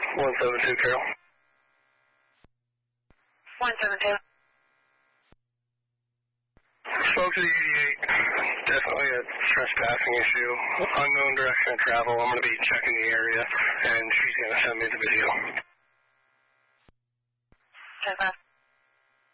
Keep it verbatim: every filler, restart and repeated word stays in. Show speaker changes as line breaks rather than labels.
one seven two, Carol.
one seven two.
Spoke to the U D eight. Definitely a trespassing issue. Unknown direction of travel. I'm going to be checking the area, and she's going to send me the video.
ten five.